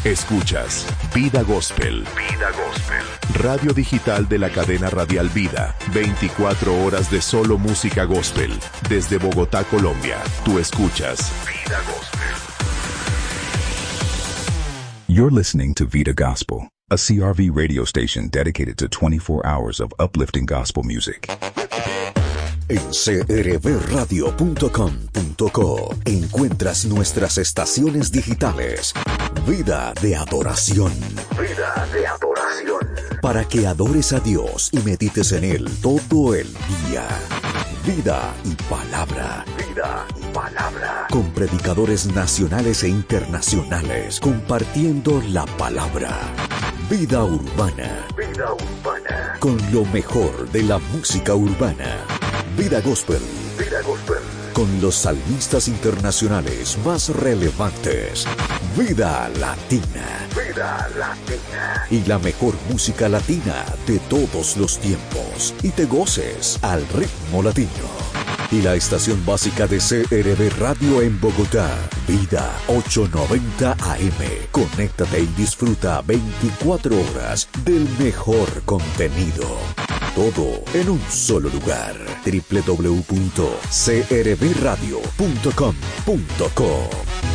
Escuchas Vida Gospel. Vida Gospel. Radio digital de la cadena radial Vida. 24 horas de solo música gospel. Desde Bogotá, Colombia. Tú escuchas Vida Gospel. You're listening to Vida Gospel, a CRV radio station dedicated to 24 hours of uplifting gospel music. En crvradio.com.co encuentras nuestras estaciones digitales. Vida de adoración. Vida de adoración. Para que adores a Dios y medites en Él todo el día. Vida y palabra. Vida y palabra. Con predicadores nacionales e internacionales compartiendo la palabra. Vida urbana. Vida urbana. Con lo mejor de la música urbana. Vida Gospel. Vida Gospel. Con los salmistas internacionales más relevantes. Vida Latina. Vida Latina. Y la mejor música latina de todos los tiempos. Y te goces al ritmo latino. Y la estación básica de CRV Radio en Bogotá. Vida 890 AM. Conéctate y disfruta 24 horas del mejor contenido. Todo en un solo lugar. www.crvradio.com.co